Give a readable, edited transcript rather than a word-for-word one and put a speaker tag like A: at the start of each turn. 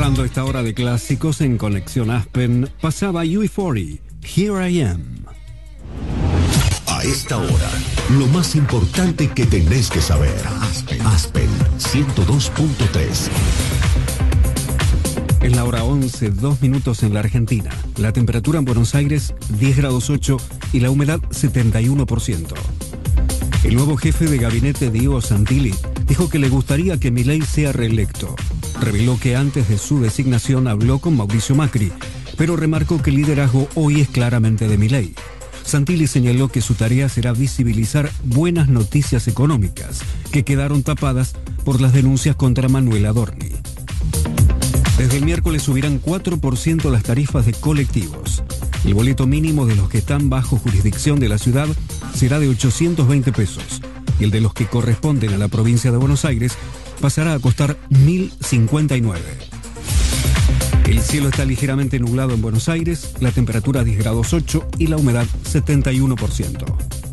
A: Cerrando esta hora de clásicos en Conexión Aspen, pasaba UB40, Here I Am.
B: A esta hora, lo más importante que tenés que saber. Aspen 102.3.
A: Es la hora 11, 2 minutos en la Argentina. La temperatura en Buenos Aires, 10 grados 8 y la humedad 71%. El nuevo jefe de gabinete, Diego Santilli, dijo que le gustaría que Milei sea reelecto. Reveló que antes de su designación habló con Mauricio Macri, pero remarcó que el liderazgo hoy es claramente de Milei. Santilli señaló que su tarea será visibilizar buenas noticias económicas que quedaron tapadas por las denuncias contra Manuel Adorni. Desde el miércoles subirán 4% las tarifas de colectivos. El boleto mínimo de los que están bajo jurisdicción de la ciudad será de 820 pesos y el de los que corresponden a la provincia de Buenos Aires pasará a costar 1.059. El cielo está ligeramente nublado en Buenos Aires, la temperatura 10 grados 8 y la humedad 71%.